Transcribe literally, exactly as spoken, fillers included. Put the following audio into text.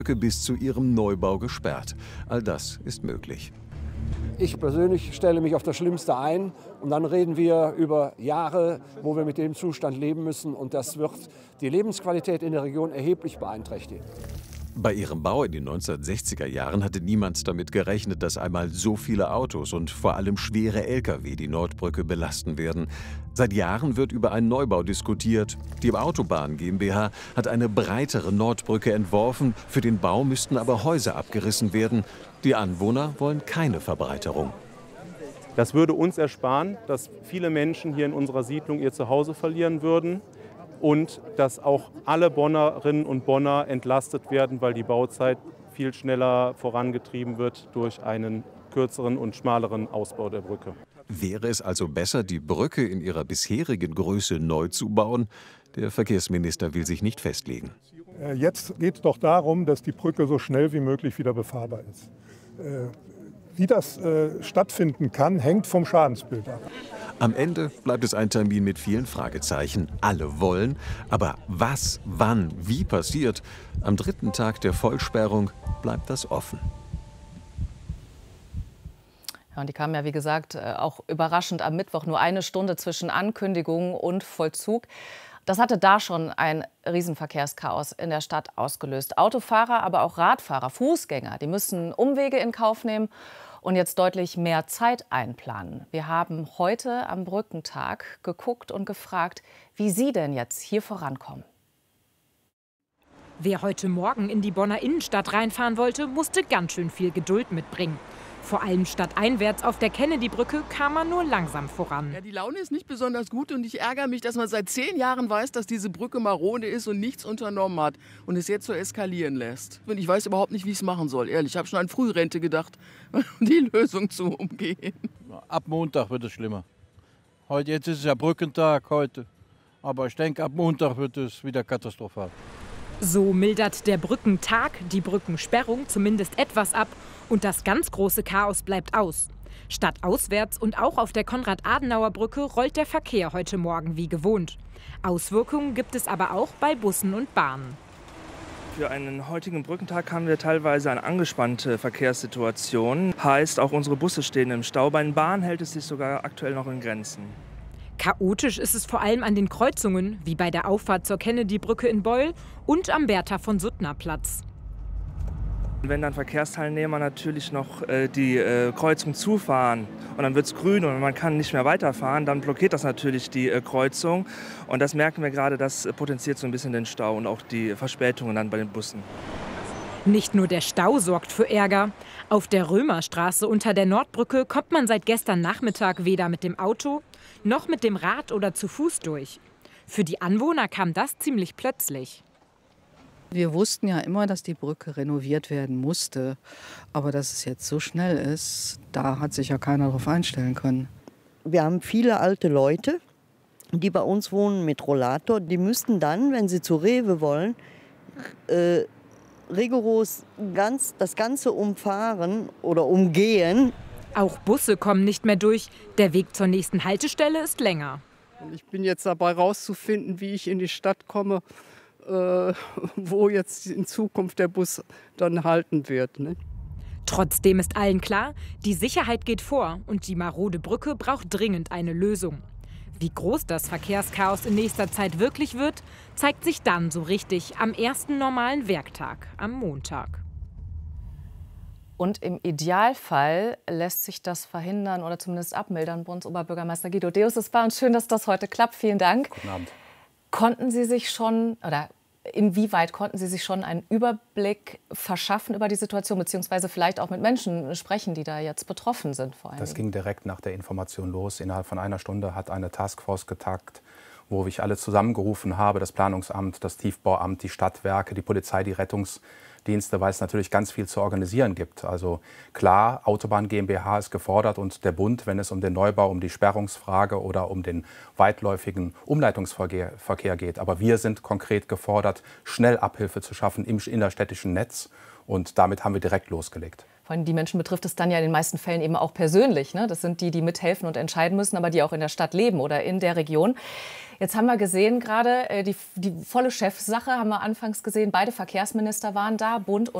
bis zu ihrem Neubau gesperrt. All das ist möglich. Ich persönlich stelle mich auf das Schlimmste ein und dann reden wir über Jahre, wo wir mit dem Zustand leben müssen, und das wird die Lebensqualität in der Region erheblich beeinträchtigen. Bei ihrem Bau in den neunzehnhundertsechziger Jahren hatte niemand damit gerechnet, dass einmal so viele Autos und vor allem schwere L K W die Nordbrücke belasten werden. Seit Jahren wird über einen Neubau diskutiert. Die Autobahn GmbH hat eine breitere Nordbrücke entworfen. Für den Bau müssten aber Häuser abgerissen werden. Die Anwohner wollen keine Verbreiterung. Das würde uns ersparen, dass viele Menschen hier in unserer Siedlung ihr Zuhause verlieren würden. Und dass auch alle Bonnerinnen und Bonner entlastet werden, weil die Bauzeit viel schneller vorangetrieben wird durch einen kürzeren und schmaleren Ausbau der Brücke. Wäre es also besser, die Brücke in ihrer bisherigen Größe neu zu bauen? Der Verkehrsminister will sich nicht festlegen. Jetzt geht es doch darum, dass die Brücke so schnell wie möglich wieder befahrbar ist. Wie das äh, stattfinden kann, hängt vom Schadensbild ab. Am Ende bleibt es ein Termin mit vielen Fragezeichen. Alle wollen, aber was, wann, wie passiert? Am dritten Tag der Vollsperrung bleibt das offen. Ja, und die kamen ja, wie gesagt, auch überraschend am Mittwoch, nur eine Stunde zwischen Ankündigung und Vollzug. Das hatte da schon ein Riesenverkehrschaos in der Stadt ausgelöst. Autofahrer, aber auch Radfahrer, Fußgänger, die müssen Umwege in Kauf nehmen und jetzt deutlich mehr Zeit einplanen. Wir haben heute am Brückentag geguckt und gefragt, wie Sie denn jetzt hier vorankommen. Wer heute Morgen in die Bonner Innenstadt reinfahren wollte, musste ganz schön viel Geduld mitbringen. Vor allem stadteinwärts auf der Kennedy-Brücke kam man nur langsam voran. Ja, die Laune ist nicht besonders gut und ich ärgere mich, dass man seit zehn Jahren weiß, dass diese Brücke marode ist und nichts unternommen hat und es jetzt so eskalieren lässt. Und ich weiß überhaupt nicht, wie ich es machen soll, ehrlich. Ich habe schon an Frührente gedacht, um die Lösung zu umgehen. Ab Montag wird es schlimmer. Heute, jetzt ist es ja Brückentag heute, aber ich denke, ab Montag wird es wieder katastrophal. So mildert der Brückentag die Brückensperrung zumindest etwas ab und das ganz große Chaos bleibt aus. Stadtauswärts und auch auf der Konrad-Adenauer-Brücke rollt der Verkehr heute Morgen wie gewohnt. Auswirkungen gibt es aber auch bei Bussen und Bahnen. Für einen heutigen Brückentag haben wir teilweise eine angespannte Verkehrssituation. Heißt, auch unsere Busse stehen im Stau. Bei den Bahnen hält es sich sogar aktuell noch in Grenzen. Chaotisch ist es vor allem an den Kreuzungen, wie bei der Auffahrt zur Kennedy-Brücke in Beul und am Bertha-von-Suttner-Platz. Wenn dann Verkehrsteilnehmer natürlich noch äh, die äh, Kreuzung zufahren und dann wird es grün und man kann nicht mehr weiterfahren, dann blockiert das natürlich die äh, Kreuzung. Und das merken wir gerade, das äh, potenziert so ein bisschen den Stau und auch die Verspätungen dann bei den Bussen. Nicht nur der Stau sorgt für Ärger. Auf der Römerstraße unter der Nordbrücke kommt man seit gestern Nachmittag weder mit dem Auto noch mit dem Rad oder zu Fuß durch. Für die Anwohner kam das ziemlich plötzlich. Wir wussten ja immer, dass die Brücke renoviert werden musste. Aber dass es jetzt so schnell ist, da hat sich ja keiner darauf einstellen können. Wir haben viele alte Leute, die bei uns wohnen mit Rollator. Die müssten dann, wenn sie zu Rewe wollen, äh, rigoros ganz, das Ganze umfahren oder umgehen. Auch Busse kommen nicht mehr durch. Der Weg zur nächsten Haltestelle ist länger. Ich bin jetzt dabei, herauszufinden, wie ich in die Stadt komme, äh, wo jetzt in Zukunft der Bus dann halten wird. Ne? Trotzdem ist allen klar, die Sicherheit geht vor und die marode Brücke braucht dringend eine Lösung. Wie groß das Verkehrschaos in nächster Zeit wirklich wird, zeigt sich dann so richtig am ersten normalen Werktag, am Montag. Und im Idealfall lässt sich das verhindern oder zumindest abmildern. Bruns-Oberbürgermeister Guido Deus, es war uns schön, dass das heute klappt. Vielen Dank. Guten Abend. Konnten Sie sich schon, oder inwieweit konnten Sie sich schon einen Überblick verschaffen über die Situation, beziehungsweise vielleicht auch mit Menschen sprechen, die da jetzt betroffen sind? Vor allem? Das ging direkt nach der Information los. Innerhalb von einer Stunde hat eine Taskforce getagt, wo ich alle zusammengerufen habe, das Planungsamt, das Tiefbauamt, die Stadtwerke, die Polizei, die Rettungsdienste, weil es natürlich ganz viel zu organisieren gibt. Also klar, Autobahn GmbH ist gefordert und der Bund, wenn es um den Neubau, um die Sperrungsfrage oder um den weitläufigen Umleitungsverkehr Verkehr geht. Aber wir sind konkret gefordert, schnell Abhilfe zu schaffen im innerstädtischen Netz und damit haben wir direkt losgelegt. Vor allem die Menschen betrifft es dann ja in den meisten Fällen eben auch persönlich, ne? Das sind die, die mithelfen und entscheiden müssen, aber die auch in der Stadt leben oder in der Region. Jetzt haben wir gesehen gerade, die, die volle Chefsache haben wir anfangs gesehen. Beide Verkehrsminister waren da, Bund und